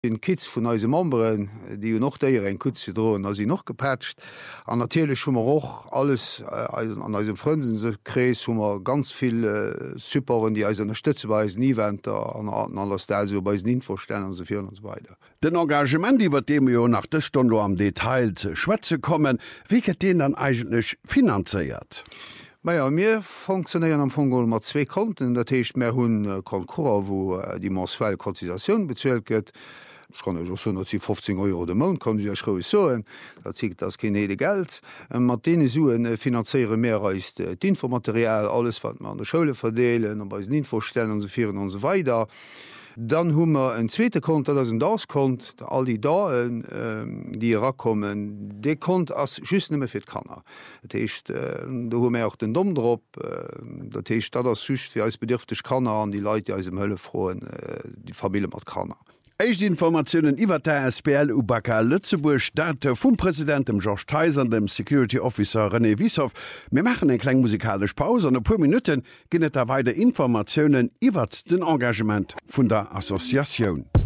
Den Kids vun eise Mamberen, die noch déier en Kutze droen, as sie noch gepatcht. An natürlich hummer och alles an eisem Frontsen krees hummer ganz viel Supperen, die eise Stëtze bei niewenter an aller Stel bei nie vorstellen an sofir und so weiter. Den Engagement, iwwer dem jo nach de Stunde am Detail ze Schwätze kommen, wie get den dann eigentlich finanziert? Meier mir funktionieren am Fungol mat 2 Konten, dat heißt mehr hunn Konkurs, wo die mensuelle Kotisation bezuelt gëtt. Ich kann so 15 € de Mon kann ich soen, dat zieht das kenede Geld. Mat dee Suen finanziere mehr als d'Infomaterial, alles wat man an der Schule verdeelen, bei nie vorstellen und so vieren und so weiter. Dann hummer en zweete Konto, dats en das kont, all die Daen, die rakommen, de kont ass just nëmme fir d'Kanner. Datcht do hun auch den Domm drop, datcht dat sucht fir als bedürftech Kanner an die Leute als dem Hëlle froen die Familie mat Kanner. Eich die Informationen iwwer der SPL Ubaka Lützeburg dat vum Präsidentem George Theiser, dem Security Officer René Wieshoff. Wir machen en kleng musikalisch Pause an pu Minuten ginnet da weiter Informationen iwwer den Engagement vun der Assoziation.